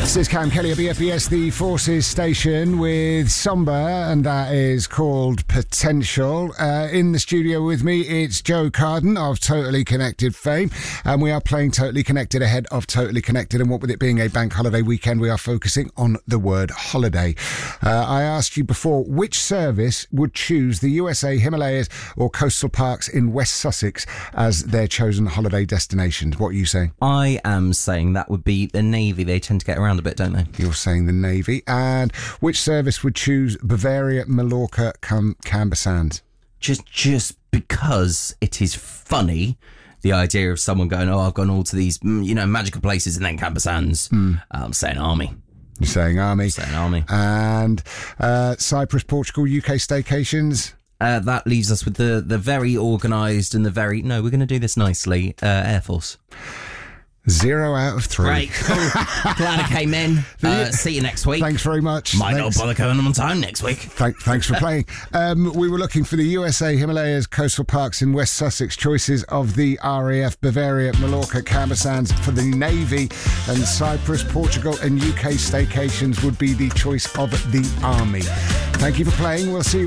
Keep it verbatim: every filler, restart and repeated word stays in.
This is Cam Kelly at B F B S, the Forces station, with Somber, and that is called Potential. Uh, in the studio with me, it's Joe Carden of Totally Connected fame, and we are playing Totally Connected ahead of Totally Connected, and what with it being a bank holiday weekend, we are focusing on the word holiday. Uh, I asked you before, which service would choose the U S A, Himalayas or coastal parks in West Sussex as their chosen holiday destinations? What are you saying? I am saying that would be the Navy. They tend to get around a bit, don't they? You're saying the Navy. And which service would choose Bavaria, Mallorca, Cam- Camber Sands? Just, just because it is funny, the idea of someone going, oh, I've gone all to these, you know, magical places and then Camber Sands. Mm. I'm saying Army. You're saying Army. I'm saying Army. And uh, Cyprus, Portugal, U K staycations? Uh, that leaves us with the, the very organised and the very, no, we're going to do this nicely, uh, Air Force. Zero out of three. Great, cool. Glad I came in. Uh, see you next week. Thanks very much. Might thanks. not bother coming on time next week. Thank, thanks for playing. Um, we were looking for the U S A, Himalayas, coastal parks in West Sussex. Choices of the R A F, Bavaria, Mallorca, Camber Sands for the Navy, and Cyprus, Portugal and U K staycations would be the choice of the Army. Thank you for playing. We'll see you